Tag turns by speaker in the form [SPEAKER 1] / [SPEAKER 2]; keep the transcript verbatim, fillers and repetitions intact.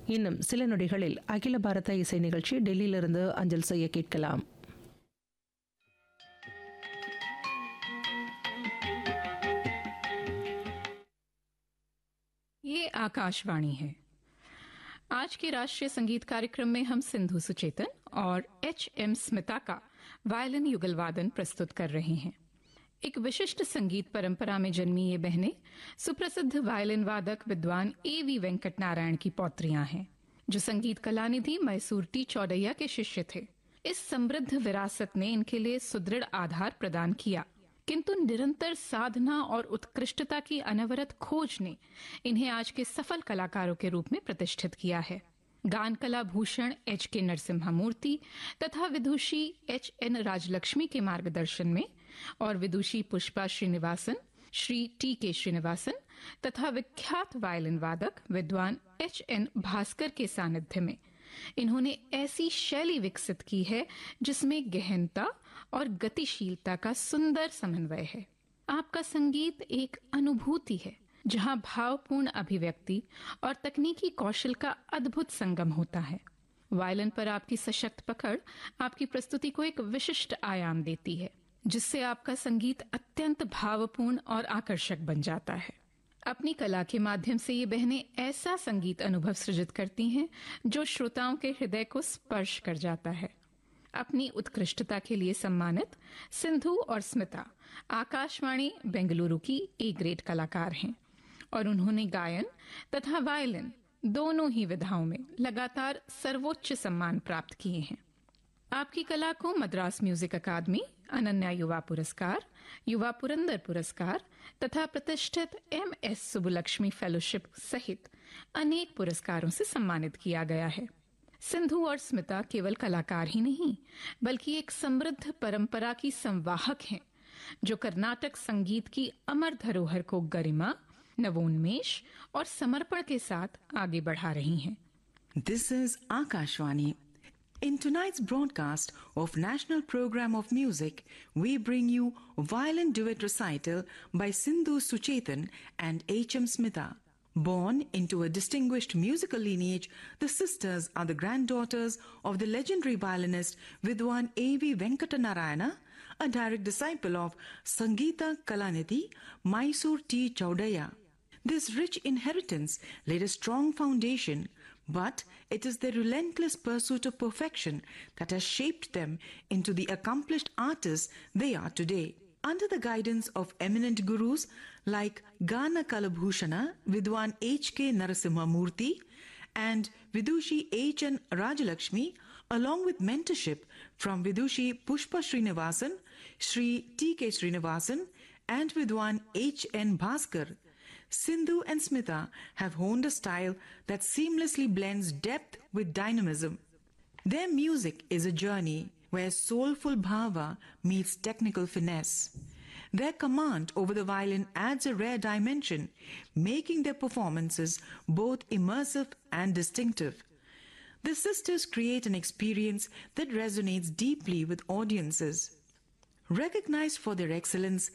[SPEAKER 1] இன்னும் சில நொடிகளில் அகில பாரத இசை நிகழ்ச்சி டெல்லியிலிருந்து அஞ்சல் செய்ய கேட்கலாம்.
[SPEAKER 2] ये आकाशवाणी है. आज के राष्ट्रीय संगीत कार्यक्रम में हम सिंधु सुचेतन और एच एम स्मिता का वायलिन युगल वादन प्रस्तुत कर रहे हैं. एक विशिष्ट संगीत परंपरा में जन्मी ये बहनें सुप्रसिद्ध वायलिन वादक विद्वान ए वी वेंकट नारायण की पौत्रियां हैं, जो संगीत कलानिधि मैसूर टी चौडैया के शिष्य थे. इस समृद्ध विरासत ने इनके लिए सुदृढ़ आधार प्रदान किया, किंतु निरंतर साधना और उत्कृष्टता की अनवरत खोज ने इन्हें आज के सफल कलाकारों के रूप में प्रतिष्ठित किया है. गान कला भूषण एच के नरसिम्हा मूर्ति तथा विदुषी एच एन राजलक्ष्मी के मार्गदर्शन में और विदुषी पुष्पा श्रीनिवासन, श्री टी के श्रीनिवासन तथा विख्यात वायलिन वादक विद्वान एच एन भास्कर के सानिध्य में इन्होंने ऐसी शैली विकसित की है जिसमें गहनता और गतिशीलता का सुंदर समन्वय है. आपका संगीत एक अनुभूति है जहां भावपूर्ण अभिव्यक्ति और तकनीकी कौशल का अद्भुत संगम होता है. वायलिन पर आपकी सशक्त पकड़ आपकी प्रस्तुति को एक विशिष्ट आयाम देती है, जिससे आपका संगीत अत्यंत भावपूर्ण और आकर्षक बन जाता है. अपनी कला के माध्यम से ये बहनें ऐसा संगीत अनुभव सृजित करती हैं जो श्रोताओं के हृदय को स्पर्श कर जाता है. अपनी उत्कृष्टता के लिए सम्मानित सिंधु और स्मिता आकाशवाणी बेंगलुरु की ए ग्रेड कलाकार हैं और उन्होंने गायन तथा वायलिन दोनों ही विधाओं में लगातार सर्वोच्च सम्मान प्राप्त किए हैं. आपकी कला को मद्रास म्यूजिक अकादमी, अनन्या युवा पुरस्कार, युवा पुरंदर पुरस्कार तथा प्रतिष्ठित एम एस सुबुलक्ष्मी फेलोशिप सहित अनेक पुरस्कारों से सम्मानित किया गया है. सिंधु और स्मिता केवल कलाकार ही नहीं बल्कि एक समृद्ध परंपरा की संवाहक हैं, जो कर्नाटक संगीत की अमर धरोहर को गरिमा, नवोन्मेष और समर्पण के साथ आगे बढ़ा रही हैं.
[SPEAKER 3] This is Akashvani. In tonight's broadcast of National Program of Music, we bring you violin duet recital by Sindhu Suchetan and H M Smita. Born into a distinguished musical lineage, the sisters are the granddaughters of the legendary violinist Vidwan A V Venkatanarayana, a direct disciple of Sangeeta Kalanidhi Mysore T. Chaudhaya. This rich inheritance laid a strong foundation, but it is their relentless pursuit of perfection that has shaped them into the accomplished artists they are today. Under the guidance of eminent gurus like Gana Kalabhushana Vidwan H K Narasimha Murthy and Vidushi H N Rajalakshmi, along with mentorship from Vidushi Pushpa Srinivasan, Sri T K Srinivasan and Vidwan H N Bhaskar, Sindhu and Smita have honed a style that seamlessly blends depth with dynamism. Their music is a journey where soulful bhava meets technical finesse. Their command over the violin adds a rare dimension, making their performances both immersive and distinctive. The sisters create an experience that resonates deeply with audiences. Recognized for their excellence,